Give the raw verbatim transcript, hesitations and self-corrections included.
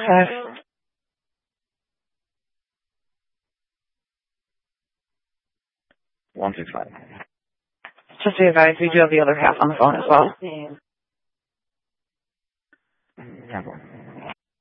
five. One six five. Just be advised, we do have the other half on the phone as well. Yeah,